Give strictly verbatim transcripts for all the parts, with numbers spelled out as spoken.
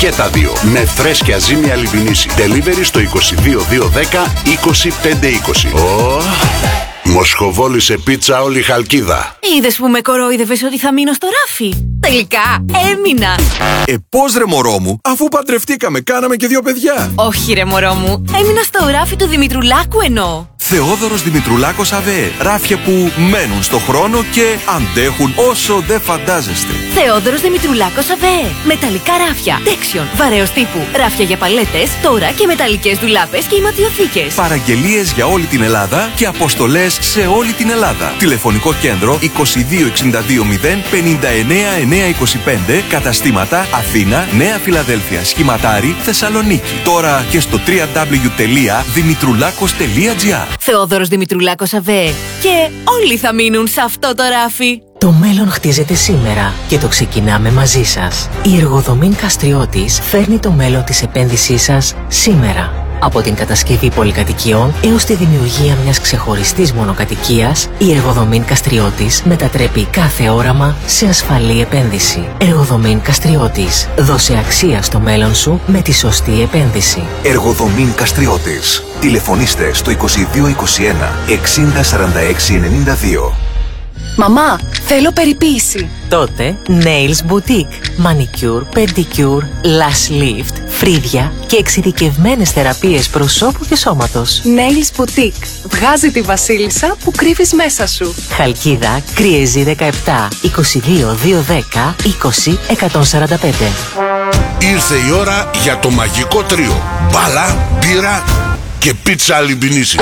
Και τα δύο. Με φρέσκια ζύμη Αλιμπινίση. Delivery στο είκοσι δύο δύο δέκα είκοσι πέντε είκοσι. Oh. Μοσχοβόλησε πίτσα όλη η Χαλκίδα. Είδες που με κορόιδευες ότι θα μείνω στο ράφι? Τελικά έμεινα. Ε, πώς ρε μωρό μου, αφού παντρευτήκαμε, κάναμε και δύο παιδιά. Όχι ρε μωρό μου, έμεινα στο ράφι του Δημητρουλάκου εννοώ. Θεόδωρος Δημητρουλάκος ΑΒΕ. Ράφια που μένουν στο χρόνο και αντέχουν όσο δεν φαντάζεστε. Θεόδωρος Δημητρουλάκος ΑΒΕ. Μεταλλικά ράφια. Τέξιον. Βαρέως τύπου. Ράφια για παλέτες. Τώρα και μεταλλικές ντουλάπες και ηματιοθήκες. Παραγγελίες για όλη την Ελλάδα και αποστολές σε όλη την Ελλάδα. Τηλεφωνικό κέντρο είκοσι δύο εξήντα δύο μηδέν πενήντα εννέα εννιακόσια είκοσι πέντε. Καταστήματα Αθήνα, Νέα Φιλαδέλφια, Σχηματάρι, Θεσσαλονίκη. Τώρα και στο double-u double-u double-u τελεία δημητρουλάκος τελεία τζι άρ. Θεόδωρος Δημητρουλάκος ΑΒΕ. Και όλοι θα μείνουν σε αυτό το ράφι. Το μέλλον χτίζεται σήμερα και το ξεκινάμε μαζί σας. Η Εργοδομήν Καστριώτης φέρνει το μέλλον της επένδυσής σας σήμερα. Από την κατασκευή πολυκατοικιών έως τη δημιουργία μιας ξεχωριστής μονοκατοικίας, η Εργοδομήν Καστριώτης μετατρέπει κάθε όραμα σε ασφαλή επένδυση. Εργοδομήν Καστριώτης. Δώσε αξία στο μέλλον σου με τη σωστή επένδυση. Εργοδομήν Καστριώτης. Τηλεφωνήστε στο είκοσι δύο είκοσι ένα εξήντα σαράντα έξι ενενήντα δύο. Μαμά, θέλω περιποίηση. Τότε Nails Boutique. Manicure, Pedicure, Lash Lift, φρύδια και εξειδικευμένες θεραπείες προσώπου και σώματος. Nails Boutique. Βγάζει τη βασίλισσα που κρύβεις μέσα σου. Χαλκίδα, Κριεζή δεκαεπτά, είκοσι δύο δύο δέκα είκοσι εκατόν σαράντα πέντε. Ήρθε η ώρα για το μαγικό τρίο. Μπάλα, μπύρα και πίτσα Αλιμπινίση.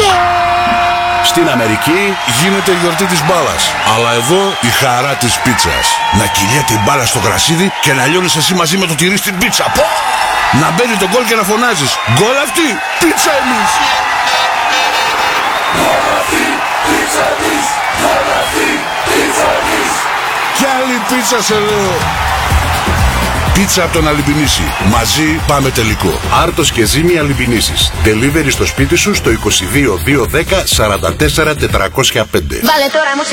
Στην Αμερική γίνεται η γιορτή της μπάλας, αλλά εδώ η χαρά της πίτσας. Να κυλιέται η μπάλα στο γρασίδι και να λιώνεις εσύ μαζί με το τυρί στην πίτσα. Πω! Να μπαίνει το γκολ και να φωνάζεις γκολ αυτή, πίτσα εμείς! Γκολ αυτή, πίτσα εμείς! Γκολ αυτή, πίτσα εμείς! Κι άλλη πίτσα σε λέω! Πίτσα από τον Αλιμπινίση. Μαζί πάμε τελικό. Άρτος και ζύμη Αλιμπινίσης. Delivery στο σπίτι σου στο είκοσι δύο δύο δέκα σαράντα τέσσερα τετρακόσια πέντε. Βάλε τώρα μουσική.